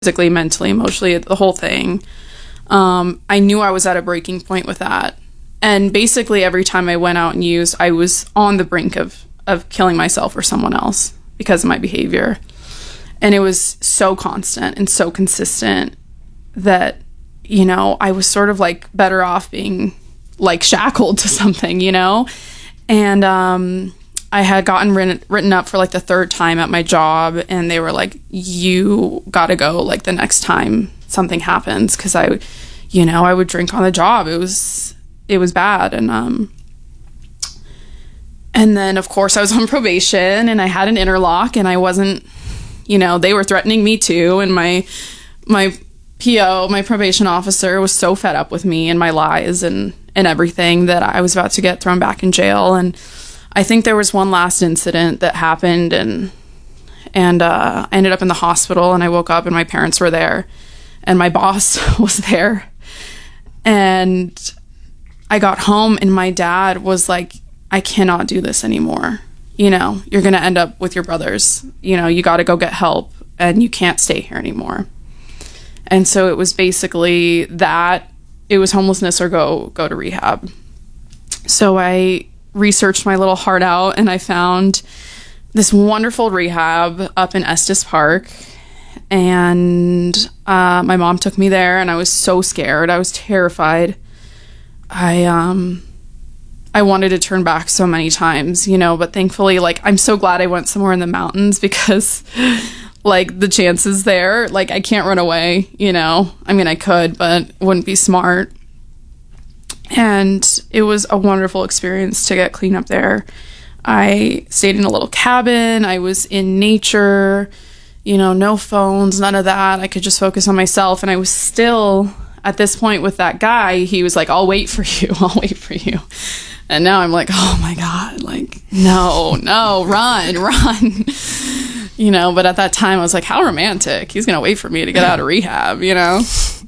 physically, mentally, emotionally, the whole thing. I knew I was at a breaking point with that. And basically every time I went out and used, I was on the brink of killing myself or someone else because of my behavior. And it was so constant and so consistent that, you know, I was sort of like better off being like shackled to something, you know? And I had gotten written up for like the third time at my job, and they were like, you gotta go like the next time something happens, because I would drink on the job. It was bad. And then of course I was on probation and I had an interlock, and I wasn't, you know, they were threatening me too, and my PO, my probation officer, was so fed up with me and my lies and everything that I was about to get thrown back in jail. And I think there was one last incident that happened, and I ended up in the hospital, and I woke up and my parents were there and my boss was there. And I got home and my dad was like, I cannot do this anymore. You know, you're going to end up with your brothers. You know, you got to go get help and you can't stay here anymore. And so it was basically that. It was homelessness or go to rehab. So I researched my little heart out, and I found this wonderful rehab up in Estes Park. And my mom took me there, and I was so scared. I was terrified. I wanted to turn back so many times, you know, but thankfully, like, I'm so glad I went somewhere in the mountains, because like the chances there, like, I can't run away, you know. I mean, I could, but it wouldn't be smart. And it was a wonderful experience to get clean up there. I stayed in a little cabin. I was in nature, you know, no phones, none of that. I could just focus on myself. And I was still at this point with that guy. He was like, I'll wait for you. I'll wait for you. And now I'm like, oh my God, like, no, run. You know, but at that time I was like, how romantic. He's going to wait for me to get out of rehab, you know?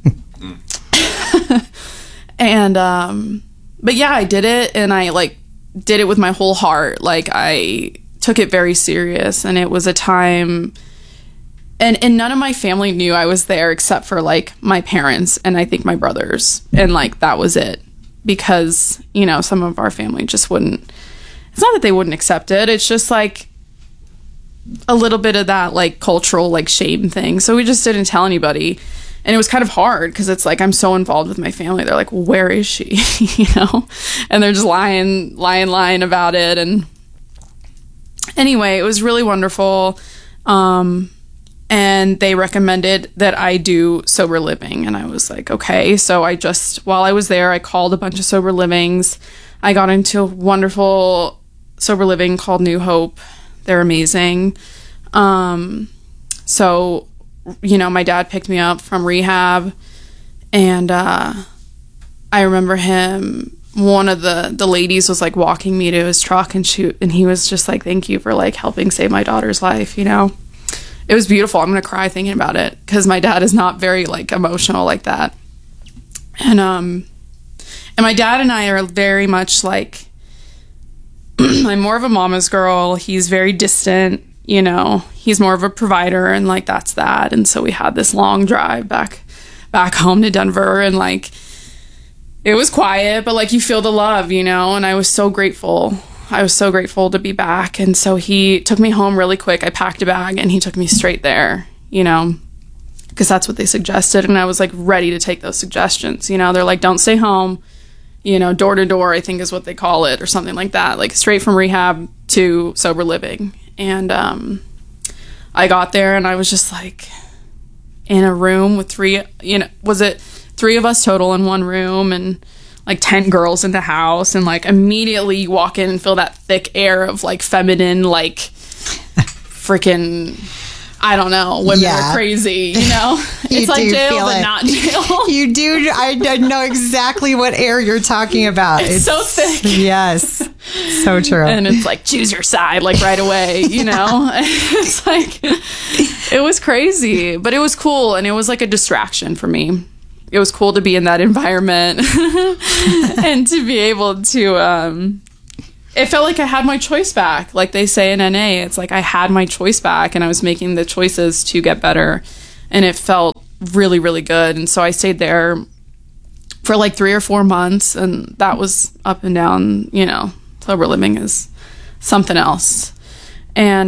And, but yeah, I did it, and I like did it with my whole heart. Like, I took it very serious, and it was a time, and none of my family knew I was there except for like my parents and I think my brothers. And like, that was it, because, you know, some of our family just wouldn't, it's not that they wouldn't accept it. It's just like a little bit of that like cultural like shame thing. So we just didn't tell anybody. And it was kind of hard, because it's like, I'm so involved with my family. They're like, well, where is she? You know? And they're just lying about it. And anyway, it was really wonderful. And they recommended that I do sober living. And I was like, okay. So I just, while I was there, I called a bunch of sober livings. I got into a wonderful sober living called New Hope. They're amazing. So, you know, my dad picked me up from rehab, and I remember one of the ladies was like walking me to his truck, and he was just like, thank you for like helping save my daughter's life, you know. It was beautiful. I'm gonna cry thinking about it, because my dad is not very like emotional like that. And my dad and I are very much like, I'm more of a mama's girl. He's very distant. You know, he's more of a provider, and like, that's that. And so we had this long drive back home to Denver, and like, it was quiet, but like, you feel the love, you know. And I was so grateful. To be back. And so he took me home really quick. I packed a bag and he took me straight there, you know, because that's what they suggested. And I was like ready to take those suggestions. You know, they're like, don't stay home, you know, door to door, I think is what they call it, or something like that, like straight from rehab to sober living. And I got there, and I was just like in a room with three of us total in one room, and like 10 girls in the house. And like, immediately you walk in and feel that thick air of like feminine, like freaking, I don't know, women are crazy, you know. It's like jail, but not jail. You do. I know exactly what air you're talking about. It's so thick. Yes, so true. And it's like, choose your side, like right away, you know. It's like, it was crazy, but it was cool, and it was like a distraction for me. It was cool to be in that environment and to be able to it felt like I had my choice back. Like they say in NA, it's like I had my choice back, and I was making the choices to get better and it felt really, really good. And so I stayed there for like 3 or 4 months, and that was up and down. Sober living is something else. And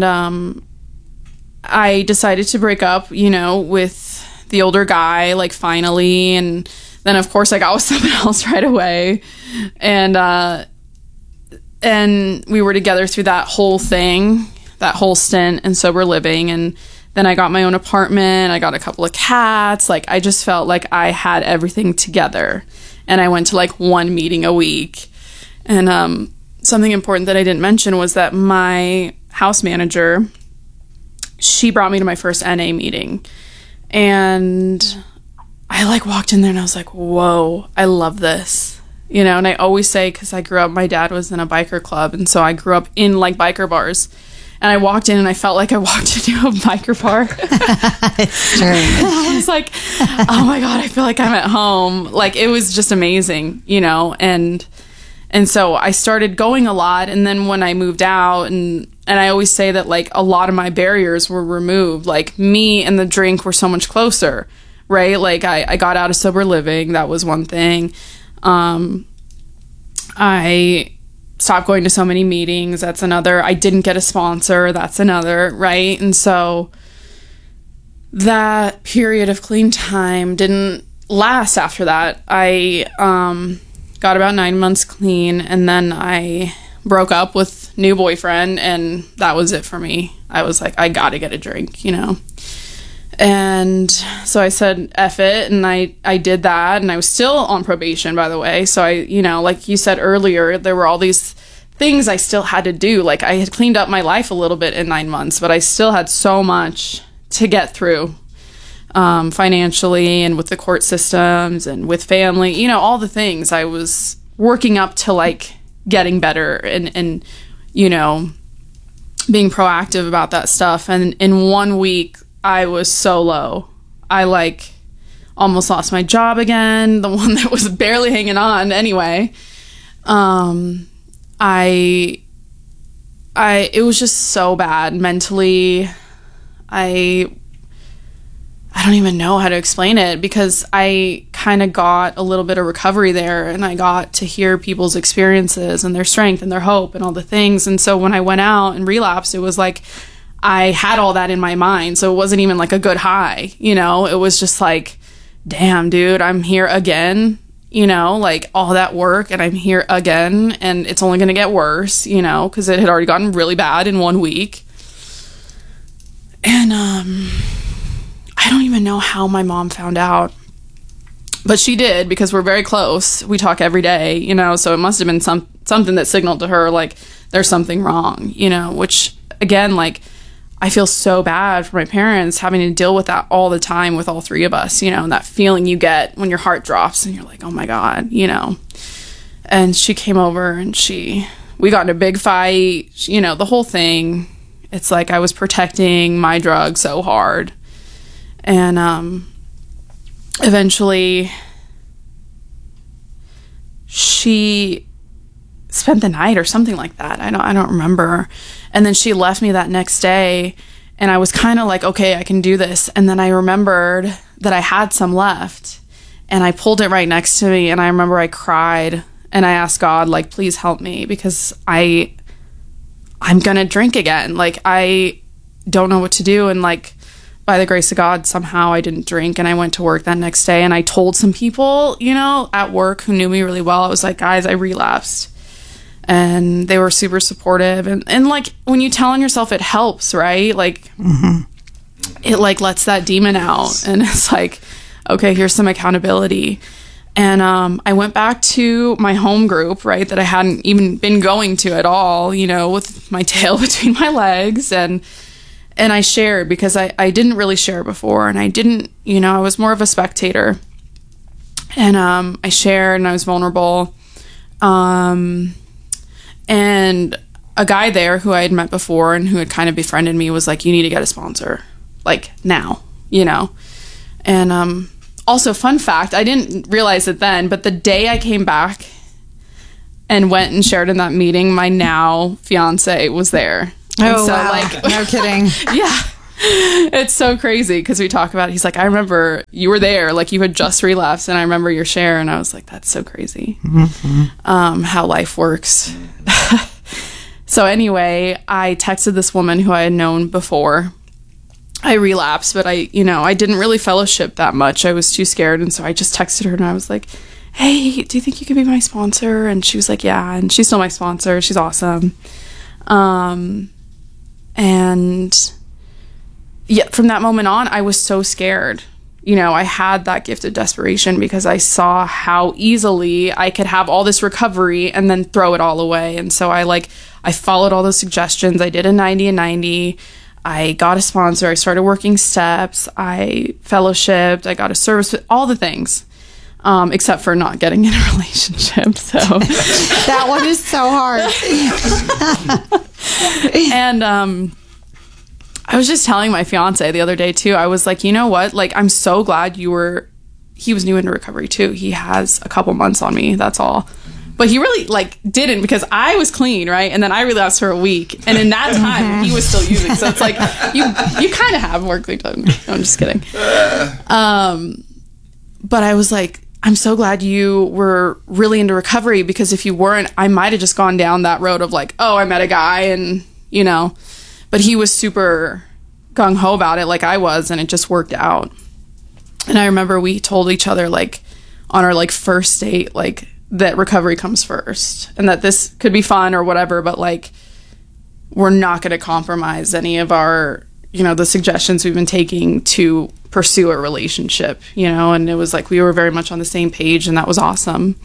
I decided to break up, with the older guy, like, finally. And then, of course, I got with someone else right away. And we were together through that whole thing, that whole stint in sober living. And then I got my own apartment. I got a couple of cats. Like, I just felt like I had everything together. And I went to, like, 1 meeting a week. And something important that I didn't mention was that my house manager, she brought me to my first NA meeting. And I, like, walked in there and I was like, whoa, I love this. And I always say, because I grew up, my dad was in a biker club. And so I grew up in, like, biker bars. And I walked in and I felt like I walked into a biker bar. It's true. I was like, oh my God, I feel like I'm at home. Like, it was just amazing, and so I started going a lot. And then when I moved out, and I always say that, like, a lot of my barriers were removed. Like, me and the drink were so much closer, right? Like, I got out of sober living. That was one thing. I stopped going to so many meetings. That's another. I didn't get a sponsor. That's another, right? And so that period of clean time didn't last after that. I got about 9 months clean, and then I broke up with new boyfriend, and that was it for me. I was like, I gotta get a drink, And so I said, F it, and I did that, and I was still on probation, by the way. So I, like you said earlier, there were all these things I still had to do. Like, I had cleaned up my life a little bit in 9 months, but I still had so much to get through, financially, and with the court systems, and with family, all the things. I was working up to, like, getting better and being proactive about that stuff. And in 1 week, I was so low. I, like, almost lost my job again, the one that was barely hanging on anyway. It was just so bad mentally. I don't even know how to explain it, because I kind of got a little bit of recovery there, and I got to hear people's experiences and their strength and their hope and all the things. And so when I went out and relapsed, it was like I had all that in my mind. So it wasn't even like a good high, it was just like, damn, dude, I'm here again, like, all that work, and I'm here again, and it's only going to get worse, because it had already gotten really bad in 1 week. And I don't even know how my mom found out, but she did, because we're very close. We talk every day, so it must have been something that signaled to her, like, there's something wrong, which, again, like, I feel so bad for my parents having to deal with that all the time with all three of us, and that feeling you get when your heart drops and you're like, oh my God, And she came over and we got in a big fight, the whole thing. It's like I was protecting my drug so hard. And eventually she spent the night or something like that. I don't remember. And then she left me that next day, and I was kind of like, okay, I can do this. And then I remembered that I had some left, and I pulled it right next to me, and I remember I cried, and I asked God, like, please help me, because I'm gonna drink again. Like, I don't know what to do. And, like, by the grace of God, somehow I didn't drink, and I went to work that next day, and I told some people, at work who knew me really well. I was like, guys, I relapsed. And they were super supportive. And like, when you tell on yourself, it helps, right? Like, it, like, lets that demon out. And it's like, okay, here's some accountability. And I went back to my home group, right, that I hadn't even been going to at all, with my tail between my legs. And I shared, because I didn't really share before. And I didn't, I was more of a spectator. And I shared, and I was vulnerable. And a guy there who I had met before and who had kind of befriended me was like, you need to get a sponsor, like, now, And also, fun fact, I didn't realize it then, but the day I came back and went and shared in that meeting, my now fiance was there. Oh, so, wow. Like, no kidding. Yeah. It's so crazy because we talk about it. He's like, I remember you were there, like you had just relapsed, and I remember your share. And I was like, that's so crazy. How life works. So anyway, I texted this woman who I had known before I relapsed, but I didn't really fellowship that much. I was too scared. And so I just texted her and I was like, hey, do you think you could be my sponsor? And she was like, yeah. And she's still my sponsor. She's awesome. And yeah, from that moment on, I was so scared. I had that gift of desperation because I saw how easily I could have all this recovery and then throw it all away. And so I followed all those suggestions. I did a 90 and 90. I got a sponsor. I started working steps. I fellowshipped. I got a service, all the things, except for not getting in a relationship. So that one is so hard. And I was just telling my fiance the other day too. I was like, you know what? Like, I'm so glad he was new into recovery too. He has a couple months on me. That's all. But he really didn't, because I was clean, right? And then I relapsed for a week. And in that time, he was still using. So it's like, you kind of have more clean time. No, I'm just kidding. But I was like, I'm so glad you were really into recovery, because if you weren't, I might have just gone down that road of like, oh, I met a guy and, but he was super gung-ho about it like I was, and it just worked out. And I remember we told each other on our first date, that recovery comes first and that this could be fun or whatever, but we're not going to compromise any of our, the suggestions we've been taking to pursue a relationship, and it was we were very much on the same page, and that was awesome.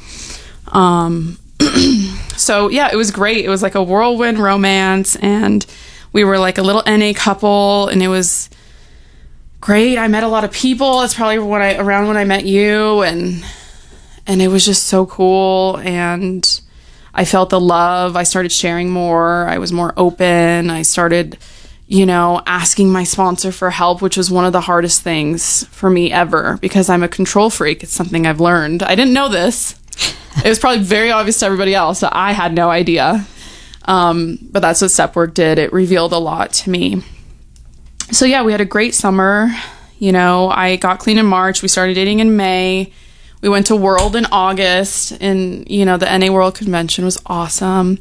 So yeah, it was great. It was a whirlwind romance, and we were a little NA couple, and it was great. I met a lot of people. It's probably around when I met you, and it was just so cool, and I felt the love. I started sharing more. I was more open. I started, asking my sponsor for help, which was one of the hardest things for me ever, because I'm a control freak. It's something I've learned. I didn't know this. It was probably very obvious to everybody else, so I had no idea. But that's what step work did. It revealed a lot to me. So yeah, we had a great summer. I got clean in March. We started dating in May. We went to World in August, and, the NA World Convention was awesome.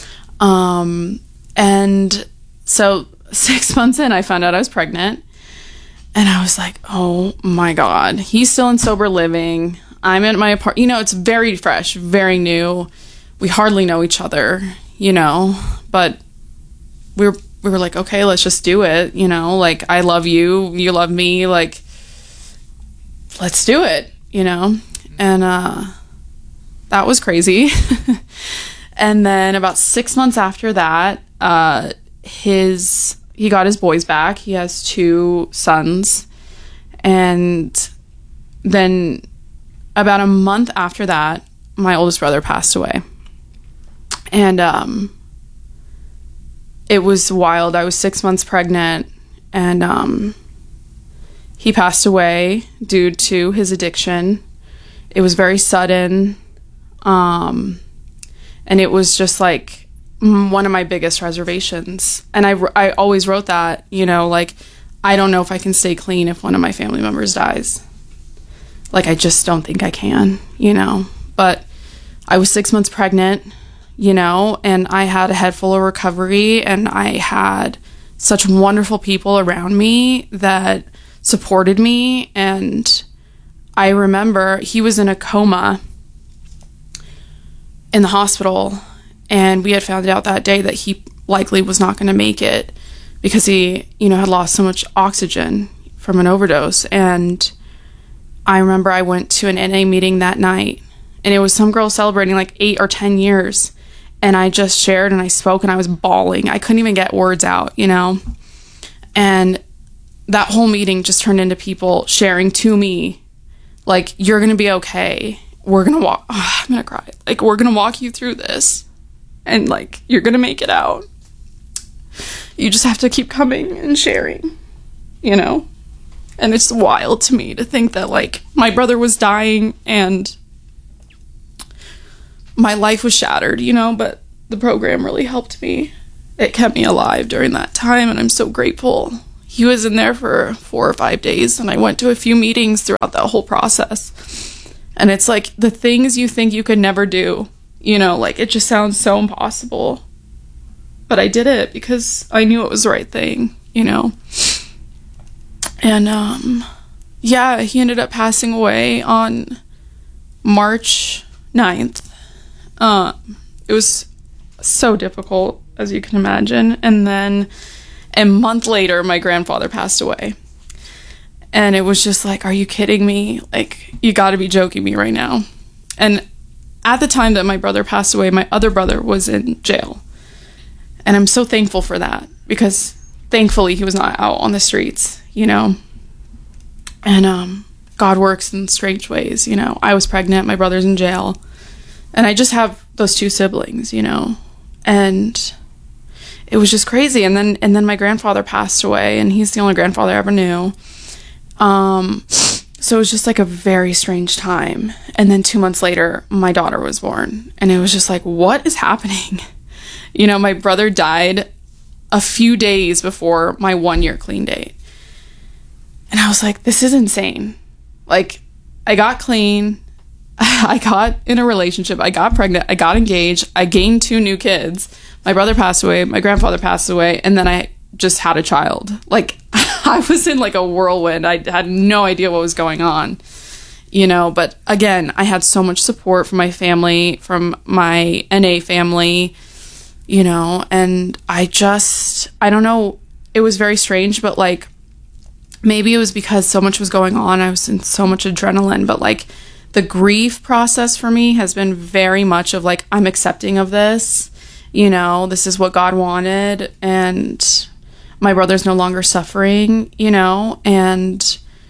And so 6 months in, I found out I was pregnant, and I was like, oh my God, he's still in sober living. I'm at my apartment. It's very fresh, very new. We hardly know each other, but we were like, okay, let's just do it. I love you, you love me, let's do it. And that was crazy. And then about 6 months after that, he got his boys back. He has 2 sons. And then about a month after that, my oldest brother passed away. And it was wild. I was 6 months pregnant, and he passed away due to his addiction. It was very sudden, and it was just one of my biggest reservations. And I always wrote that, I don't know if I can stay clean if one of my family members dies. I just don't think I can, But I was 6 months pregnant, and I had a head full of recovery, and I had such wonderful people around me that supported me. And I remember he was in a coma in the hospital, and we had found out that day that he likely was not going to make it because he, had lost so much oxygen from an overdose. And I remember I went to an NA meeting that night, and it was some girl celebrating 8 or 10 years. And I just shared, and I spoke, and I was bawling. I couldn't even get words out, And that whole meeting just turned into people sharing to me, you're going to be okay. We're going to walk. Oh, I'm going to cry. We're going to walk you through this. And, you're going to make it out. You just have to keep coming and sharing, And it's wild to me to think that, my brother was dying and my life was shattered, but the program really helped me. It kept me alive during that time, and I'm so grateful, he was in there for 4 or 5 days, and I went to a few meetings throughout that whole process. And it's like the things you think you could never do, you know, like it just sounds so impossible. But I did it because I knew it was the right thing, you know. And yeah, he ended up passing away on March 9th. It was so difficult, as you can imagine. And then a month later, my grandfather passed away. And it was just like, are you kidding me? Like, you got to be joking me right now. And at the time that my brother passed away, my other brother was in jail. And I'm so thankful for that, because thankfully he was not out on the streets, you know. And God works in strange ways, you know. I was pregnant, my brother's in jail, and I just have those 2 siblings, you know. And it was just crazy. And then my grandfather passed away, and he's the only grandfather I ever knew. So it was just like a very strange time. And then 2 months later, my daughter was born, and it was just like, what is happening? You know, my brother died a few days before my 1-year clean date. And I was like, this is insane. Like, I got clean. I got in a relationship. I got pregnant. I got engaged. I gained 2 new kids. My brother passed away. My grandfather passed away. And then I just had a child. Like, I was in like a whirlwind. I had no idea what was going on, you know. But again, I had so much support from my family, from my NA family, you know. And I don't know. It was very strange, but like, maybe it was because so much was going on. I was in so much adrenaline, but like the grief process for me has been very much of like, I'm accepting of this, you know, this is what God wanted, and my brother's no longer suffering, you know, and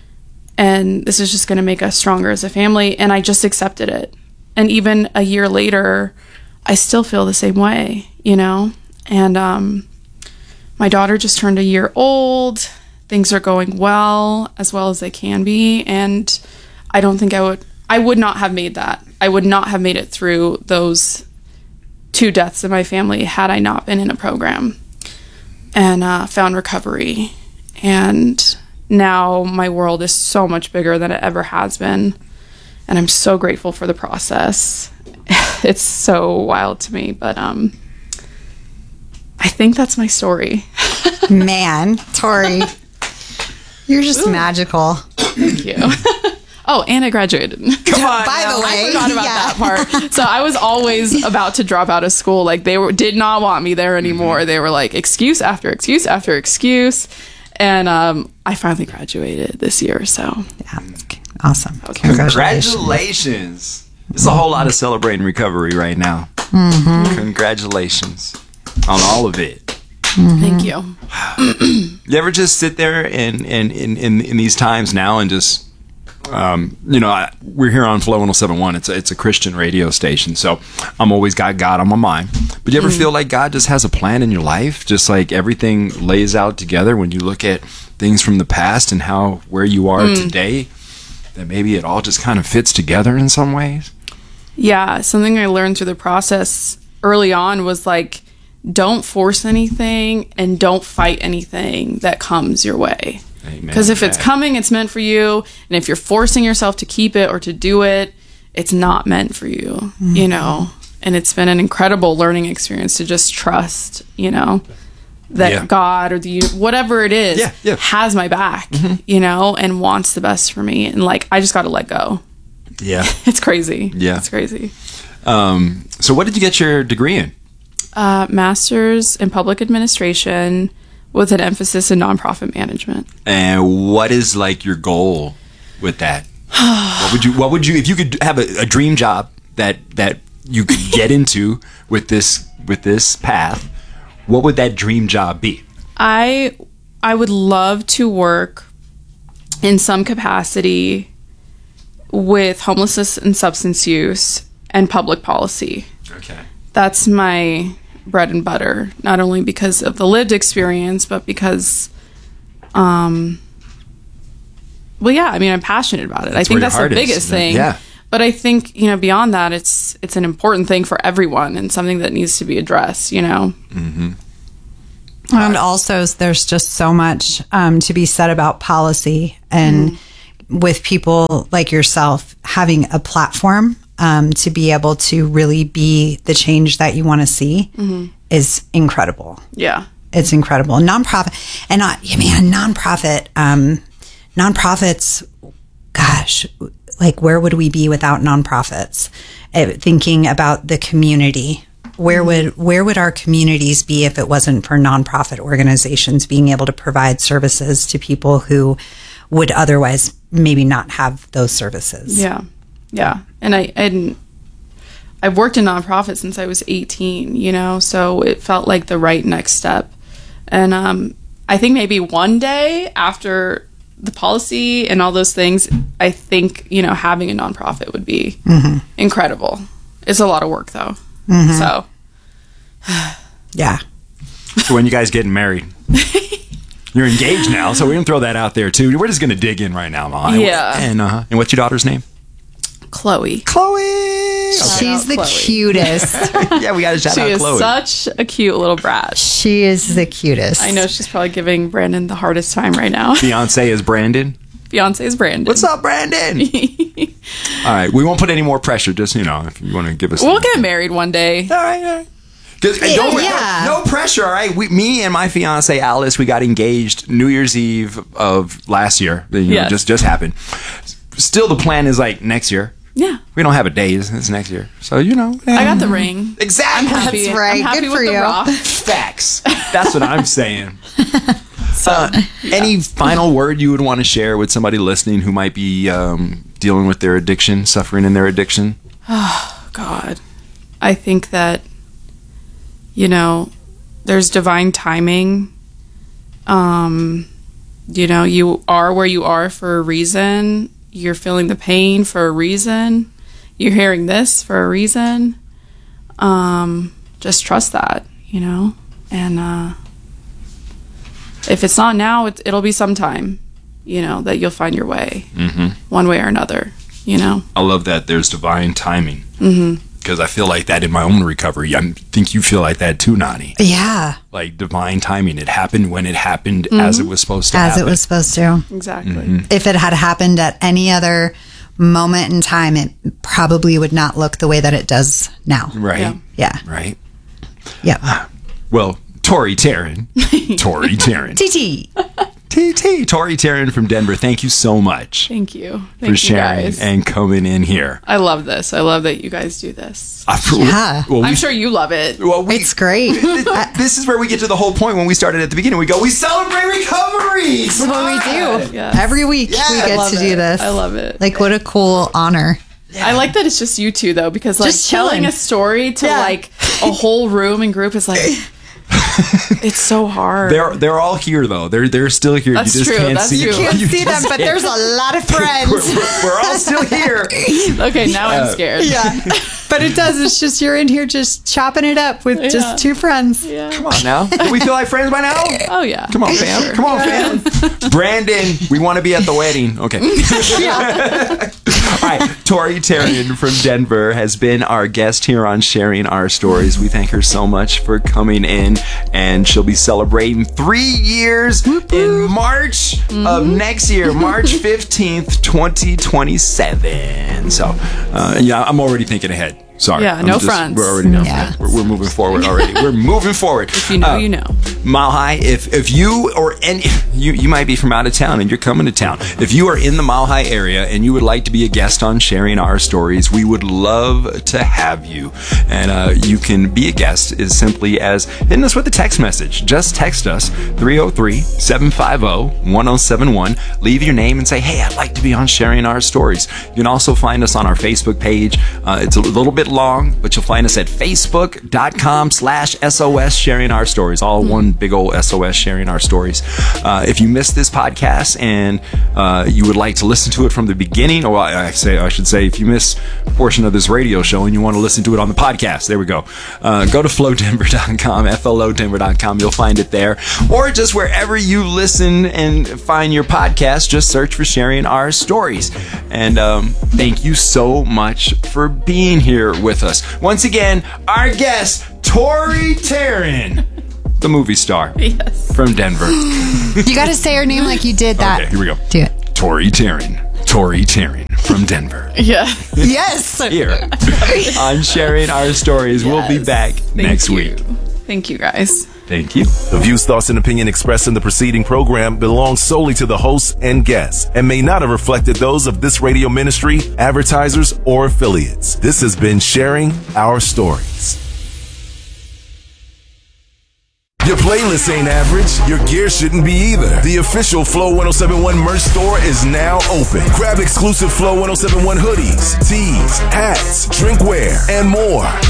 this is just going to make us stronger as a family. And I just accepted it. And even a year later, I still feel the same way, you know. And my daughter just turned a year old. Things are going well as they can be. And I don't think I would not have made that. I would not have made it through those 2 deaths in my family had I not been in a program and found recovery. And now my world is so much bigger than it ever has been. And I'm so grateful for the process. It's so wild to me, but I think that's my story. Man, Tori, you're just magical. Thank you. Oh, and I graduated. Come on. By the way, I forgot about that part. So I was always about to drop out of school. Like, they did not want me there anymore. They were like, excuse after excuse after excuse. And I finally graduated this year. So yeah, awesome. Congratulations. There's a whole lot of celebrating recovery right now. Congratulations on all of it. Thank you. You ever just sit there in these times now and just, you know, we're here on Flow 107.1. It's a Christian radio station, so I'm always got God on my mind. But you ever feel like God just has a plan in your life, just like everything lays out together when you look at things from the past and where you are today, that maybe it all just kind of fits together in some ways? Yeah, something I learned through the process early on was like, don't force anything and don't fight anything that comes your way. Because if it's coming, it's meant for you. And if you're forcing yourself to keep it or to do it, it's not meant for you, you know. And it's been an incredible learning experience to just trust, you know, that God or whatever it is has my back, you know, and wants the best for me. And like, I just got to let go. Yeah. It's crazy. Yeah. It's crazy. So what did you get your degree in? Master's in public administration with an emphasis in nonprofit management. And what is like your goal with that? What would you if you could have a dream job that you could get into with this path, what would that dream job be? I would love to work in some capacity with homelessness and substance use and public policy. Okay. That's my bread and butter, not only because of the lived experience, but because, well, yeah, I mean, I'm passionate about it. I think that's the biggest thing. Yeah. But I think, you know, beyond that, it's an important thing for everyone and something that needs to be addressed, you know? Mm-hmm. And also, there's just so much to be said about policy and with people like yourself having a platform to be able to really be the change that you want to see is incredible. Yeah. It's incredible. Nonprofit, and nonprofits, gosh, like where would we be without nonprofits? Thinking about the community. Where would our communities be if it wasn't for nonprofit organizations being able to provide services to people who would otherwise maybe not have those services? Yeah. Yeah. And I've worked in nonprofits since I was 18, you know, so it felt like the right next step. And I think maybe one day after the policy and all those things, I think, you know, having a nonprofit would be incredible. It's a lot of work though. So yeah. So when you guys getting married? You're engaged now, so we're gonna throw that out there too. We're just gonna dig in right now, Mom. Yeah. And what's your daughter's name? Chloe. She's the Chloe. cutest. Yeah, we gotta shout She out is Chloe. such a cute little brat. She is the cutest. I know she's probably giving Brandon the hardest time right now. Fiance is Brandon. Fiance is Brandon. What's up, Brandon? All right, we won't put any more pressure. Just, you know, if you want to give us. We'll get married one day. All right. Yeah. No pressure. All right. Me and my fiance Alice, we got engaged New Year's Eve of last year. You know, Yes. just happened. Still, the plan is like next year. Yeah. We don't have a date. It's next year. So, you know. I got the ring. Exactly. I'm happy. That's right. I'm happy Good with for the you. rock. Facts. That's what I'm saying. Any final word you would want to share with somebody listening who might be dealing with their addiction, suffering in their addiction? Oh, God. I think that, you know, there's divine timing. You know, you are where you are for a reason. You're feeling the pain for a reason. You're hearing this for a reason. Just trust that, you know? And if it's not now, it'll be sometime, you know, that you'll find your way. One way or another, you know? I love that there's divine timing. Because I feel like that in my own recovery. I think you feel like that too, Nani. Yeah. Like divine timing. It happened when it happened as it was supposed to As happen. it was supposed to. Exactly. If it had happened at any other moment in time, it probably would not look the way that it does now. Right. Yeah. Yeah. Right. Yep. Well, Tori Taryn. TT. Tori Taryn from Denver. Thank you so much Thank you. for Thank you, sharing guys. and coming in here. I love this. I love that you guys do this. Yeah. Well, I'm sure you love it. It's great. This is where we get to the whole point when we started at the beginning. We go, we celebrate recovery. That's what we do. Yes. Every week Yeah, we I get love to do it. this. I love it. Like, what a cool honor. I like that it's just you two though, because like Just telling chilling. a story to Yeah. like a whole room and group is like it's so hard. They're all here though. They're still here. That's you just true, can't that's see true. them. Can't You see them, just but can't. there's a lot of friends. We're all still here. Okay, now I'm scared. Yeah. But it does. It's just you're in here just chopping it up with Yeah. just two friends. Yeah. Come on now. Do we feel like friends by now? Oh yeah. Come on, fam. Sure. Come on, fam. Brandon, we want to be at the wedding. Okay. All right. Tori Taryn from Denver has been our guest here on Sharing Our Stories. We thank her so much for coming in, and she'll be celebrating 3 years in March of next year, March 15th, 2027. So, yeah, I'm already thinking ahead. Sorry. Yeah, no fronts. We're already no Yeah. fronts. We're moving forward already. We're moving forward. If you know, you know. Mile High, if you or any you might be from out of town and you're coming to town. If you are in the Mile High area and you would like to be a guest on Sharing Our Stories, we would love to have you. And you can be a guest as simply as hitting us with a text message. Just text us 303-750-1071. Leave your name and say, hey, I'd like to be on Sharing Our Stories. You can also find us on our Facebook page. It's a little bit long, but you'll find us at facebook.com/SOS Sharing Our Stories. All one big old SOS Sharing Our Stories. If you missed this podcast and you would like to listen to it from the beginning, or I should say, if you missed a portion of this radio show and you want to listen to it on the podcast, there we go. Go to flowdenver.com, FLOdenver.com. You'll find it there. Or just wherever you listen and find your podcast, just search for Sharing Our Stories. And thank you so much for being here with us. Once again, our guest, Tori Taryn. the movie star from Denver. You got to say her name like you did that. Okay, here we go. Do it. Tori Taryn. Tori Taryn from Denver. Yeah. Yes. Here on Sharing Our Stories. We'll be back next week. Thank you, guys. Thank you. The views, thoughts, and opinion expressed in the preceding program belong solely to the hosts and guests and may not have reflected those of this radio ministry, advertisers, or affiliates. This has been Sharing Our Stories. Your playlist ain't average. Your gear shouldn't be either. The official Flow 1071 merch store is now open. Grab exclusive Flow 1071 hoodies, tees, hats, drinkware, and more.